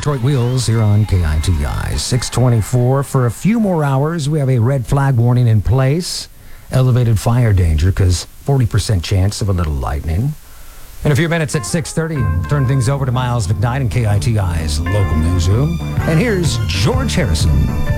Detroit Wheels here on KITI. 624 for a few more hours. We have a red flag warning in place. Elevated fire danger because 40% chance of a little lightning. In a few minutes at 6:30, we'll turn things over to Miles McKnight in KITI's local newsroom. And here's George Harrison.